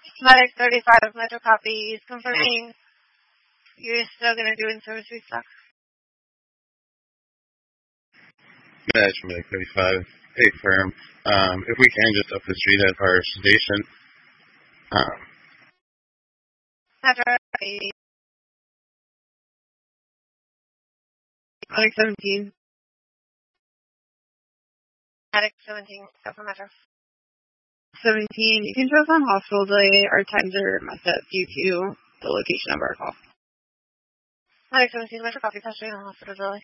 Medic 35, Metro copy. He's confirming you're still going to do in-service restock. Medic 35, hey firm. If we can just up the street at our station. Metro copy. Medic 17. Medic 17, go for Metro. 17, you can show us on hospital delay. Our times are messed up due to the location of our call. Medic 17, Metro copy, pass on hospital delay.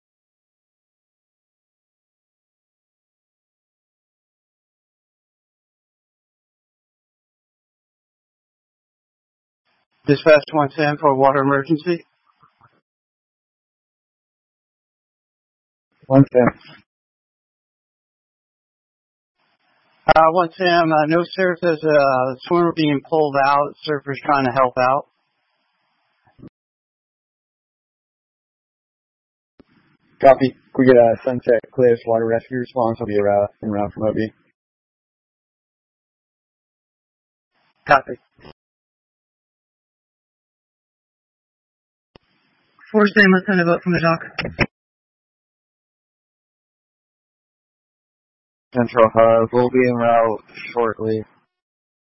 Dispatch 110 for water emergency. 110. 110, no surf, there's a swimmer being pulled out. Surfer's trying to help out. Copy. We get a Sunset Cliffs water rescue response. Will be en route from OB. Copy. 4 Sam, let's send a vote from the dock. Central Hub will be en route shortly.